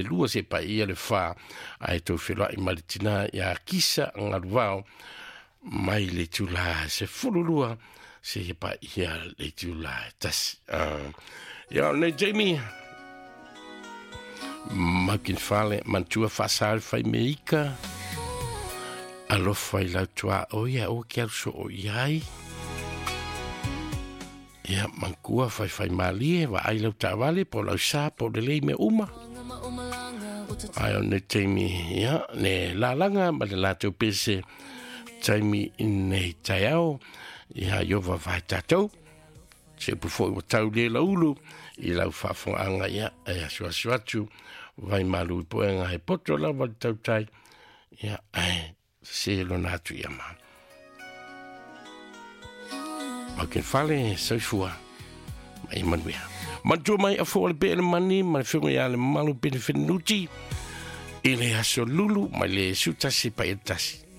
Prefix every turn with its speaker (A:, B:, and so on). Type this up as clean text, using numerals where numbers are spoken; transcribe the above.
A: lua se pa ia le fa ai to fela I malitina ya kisa ngalvao mai le tula se fululua se pa ia le tula tas ya ne Jamie makin fale mantua fasal fai meika alo fai la tua o ya o kelso o yai ya mankua fai malie wa ai lo tavale po lo sa po de le me uma ai on ne Jamie ya ne la langa ma la to pese Jamie in ne taiao ya yo va vai tatou se po fo tau le laulu I lau whafonga ia e asuatu vai malu poenga he poto la wa tau tai ia ai se lo natu ia ma ken fale soifua mai manuia mantua mai a fo le bele mani mai funga ia le malu bene fenuti ile aso lulu mai le sutasi pa etasi